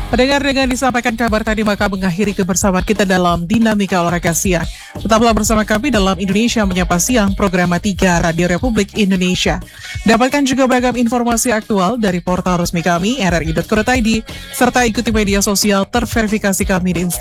Pendengar dengan disampaikan kabar tadi maka mengakhiri kebersamaan kita dalam Dinamika Olahraga Siang. Tetaplah bersama kami dalam Indonesia Menyapa Siang, program 3 Radio Republik Indonesia. Dapatkan juga beragam informasi aktual dari portal resmi kami, rri.co.id, serta ikuti media sosial terverifikasi kami di Instagram.